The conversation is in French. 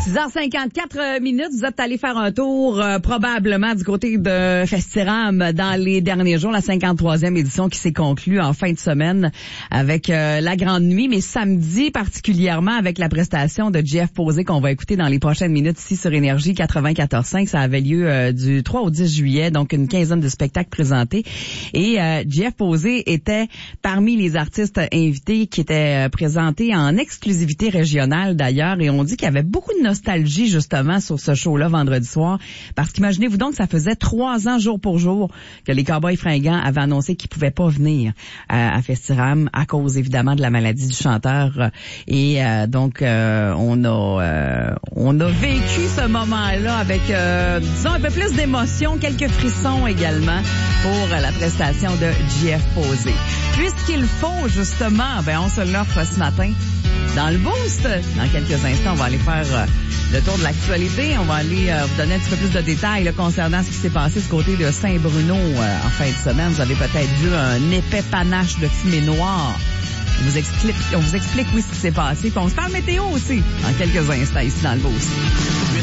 6h54 minutes, vous êtes allé faire un tour probablement du côté de Festiram dans les derniers jours, la 53e édition qui s'est conclue en fin de semaine avec la Grande Nuit, mais samedi particulièrement avec la prestation de Jeff Posé qu'on va écouter dans les prochaines minutes ici sur Énergie 94.5. Ça avait lieu du 3 au 10 juillet, donc une quinzaine de spectacles présentés. Et Jeff Posé était parmi les artistes invités qui étaient présentés en exclusivité régionale d'ailleurs, et on dit qu'il y avait beaucoup de nostalgie justement sur ce show-là vendredi soir, parce qu'imaginez-vous donc, ça faisait 3 ans jour pour jour que les Cowboys Fringants avaient annoncé qu'ils pouvaient pas venir à Festiram à cause évidemment de la maladie du chanteur, et donc on a vécu ce moment-là avec disons un peu plus d'émotion, quelques frissons également pour la prestation de Jeff Posé. Puisqu'il faut justement, on se l'offre ce matin dans le Boost. Dans quelques instants, on va aller faire le tour de l'actualité. On va aller vous donner un petit peu plus de détails là, concernant ce qui s'est passé du côté de Saint-Bruno en fin de semaine. Vous avez peut-être vu un épais panache de fumée noire. On vous explique oui ce qui s'est passé. Puis on se parle météo aussi dans quelques instants ici dans le Boost.